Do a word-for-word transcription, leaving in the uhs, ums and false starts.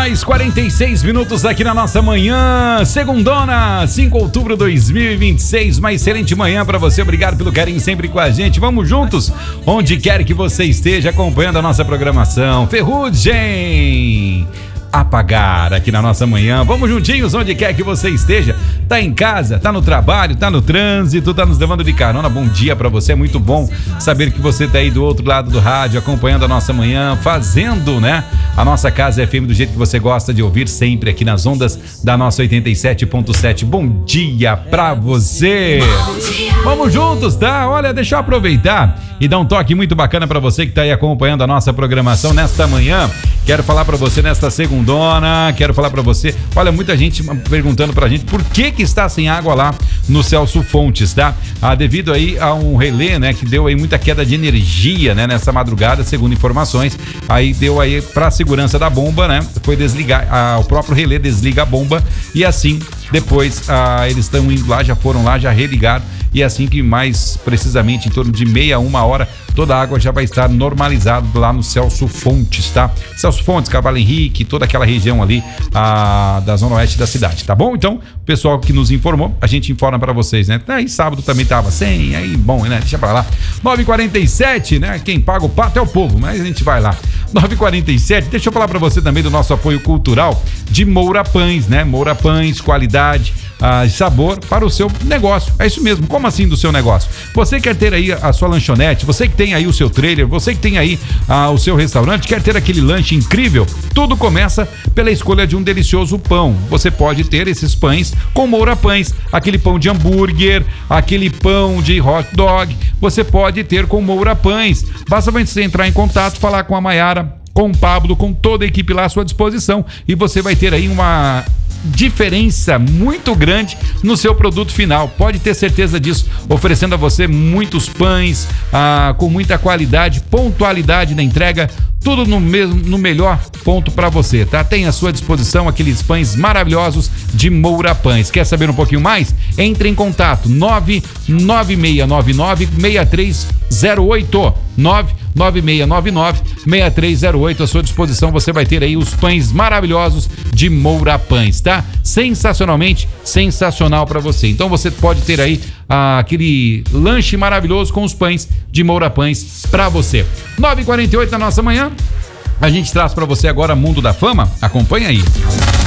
mais quarenta e seis minutos aqui na nossa manhã, segundona, cinco de outubro de dois mil e vinte e seis. Uma excelente manhã para você, obrigado pelo carinho sempre com a gente. Vamos juntos, onde quer que você esteja acompanhando a nossa programação. Ferrugem apagar aqui na nossa manhã. Vamos juntinhos, onde quer que você esteja. Tá em casa, tá no trabalho, tá no trânsito, tá nos levando de carona. Bom dia pra você, é muito bom saber que você tá aí do outro lado do rádio, acompanhando a nossa manhã, fazendo, né, a nossa Casa F M do jeito que você gosta de ouvir, sempre aqui nas ondas da nossa oitenta e sete ponto sete. Bom dia pra você. Vamos juntos, tá? Olha, deixa eu aproveitar e dar um toque muito bacana pra você que tá aí acompanhando a nossa programação nesta manhã. Quero falar pra você nesta segundona, quero falar pra você, olha, muita gente perguntando pra gente por que que está sem água lá no Celso Fontes, tá? Ah, devido aí a um relé, né, que deu aí muita queda de energia, né, nessa madrugada, segundo informações, aí deu aí pra segurança da bomba, né, foi desligar, ah, o próprio relé desliga a bomba e assim, depois ah, eles estão indo lá, já foram lá, já religaram e assim que mais precisamente em torno de meia, uma hora, toda a água já vai estar normalizada lá no Celso Fontes, tá? Celso Fontes, Cavalo Henrique, toda aquela região ali a, da zona oeste da cidade, tá bom? Então, o pessoal que nos informou, a gente informa pra vocês, né? Aí sábado também tava sem, aí bom, né? Deixa pra lá. nove e quarenta e sete, né? Quem paga o pato é o povo, mas a gente vai lá. nove e quarenta e sete, deixa eu falar pra você também do nosso apoio cultural de Moura Pães, né? Moura Pães, qualidade, ah, sabor para o seu negócio. É isso mesmo. Como assim do seu negócio? Você quer ter aí a sua lanchonete, você que tem aí o seu trailer, você que tem aí ah, o seu restaurante, quer ter aquele lanche incrível? Tudo começa pela escolha de um delicioso pão. Você pode ter esses pães com Moura Pães, aquele pão de hambúrguer, aquele pão de hot dog, você pode ter com Moura Pães. Basta você entrar em contato, falar com a Maiara, com o Pablo, com toda a equipe lá à sua disposição e você vai ter aí uma diferença muito grande no seu produto final, pode ter certeza disso, oferecendo a você muitos pães ah, com muita qualidade, pontualidade na entrega, tudo no mesmo, no melhor ponto para você, tá? Tem à sua disposição aqueles pães maravilhosos de Moura Pães. Quer saber um pouquinho mais? Entre em contato nove nove seis nove nove seis três zero oito nove nove seis nove nove seis três zero oito. À sua disposição você vai ter aí os pães maravilhosos de Moura Pães, tá? Sensacionalmente sensacional para você. Então você pode ter aí ah, aquele lanche maravilhoso com os pães de Moura Pães para você. nove e quarenta e oito da nossa manhã. A gente traz para você agora Mundo da Fama. Acompanha aí.